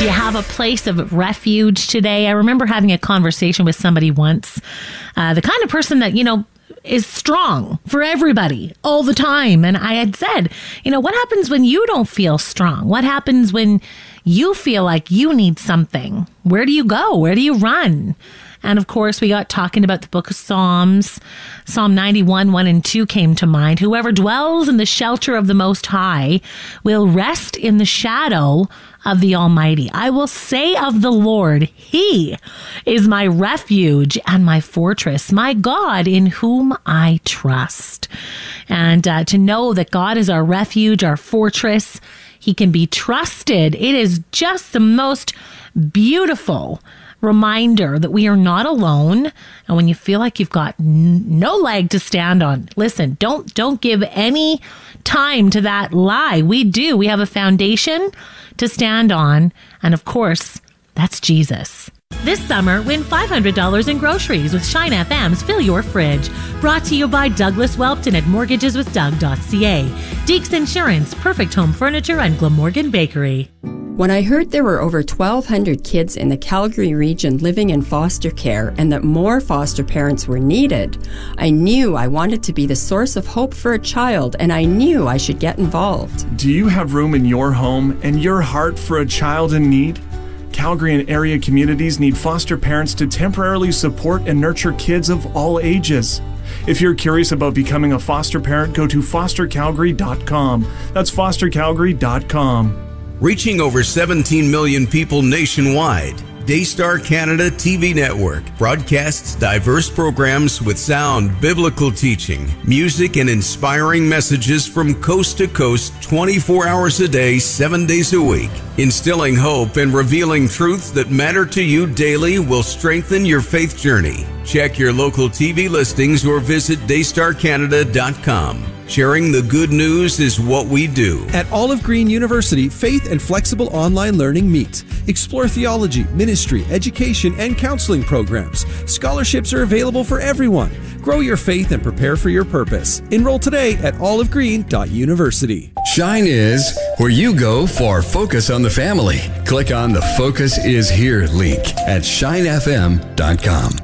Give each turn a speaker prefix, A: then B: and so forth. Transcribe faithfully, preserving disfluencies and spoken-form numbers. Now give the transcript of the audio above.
A: Do you have a place of refuge today? I remember having a conversation with somebody once, uh, the kind of person that, you know, is strong for everybody all the time. And I had said, you know, what happens when you don't feel strong? What happens when you feel like you need something? Where do you go? Where do you run? And of course, we got talking about the book of Psalms. Psalm ninety-one, one and two came to mind. Whoever dwells in the shelter of the Most High will rest in the shadow of the Almighty. I will say of the Lord, He is my refuge and my fortress, my God in whom I trust. And uh, to know that God is our refuge, our fortress, He can be trusted. It is just the most beautiful reminder that we are not alone. And when you feel like you've got n- no leg to stand on, listen, don't don't give any time to that lie. We do. We have a foundation to stand on. And of course, that's Jesus. This summer, win five hundred dollars in groceries with Shine F M's Fill Your Fridge. Brought to you by Douglas Welpton at mortgages with doug dot c a, Deeks Insurance, Perfect Home Furniture, and Glamorgan Bakery.
B: When I heard there were over twelve hundred kids in the Calgary region living in foster care and that more foster parents were needed, I knew I wanted to be the source of hope for a child, and I knew I should get involved.
C: Do you have room in your home and your heart for a child in need? Calgary and area communities need foster parents to temporarily support and nurture kids of all ages. If you're curious about becoming a foster parent, go to foster calgary dot com. That's foster calgary dot com.
D: Reaching over seventeen million people nationwide, Daystar Canada T V Network broadcasts diverse programs with sound biblical teaching, music, and inspiring messages from coast to coast twenty-four hours a day, seven days a week. Instilling hope and revealing truths that matter to you daily will strengthen your faith journey. Check your local T V listings or visit daystar canada dot com. Sharing the good news is what we do.
E: At Olive Green University, faith and flexible online learning meet. Explore theology, ministry, education, and counseling programs. Scholarships are available for everyone. Grow your faith and prepare for your purpose. Enroll today at olive green dot university.
F: Shine is where you go for Focus on the Family. Click on the Focus is Here link at shine f m dot com.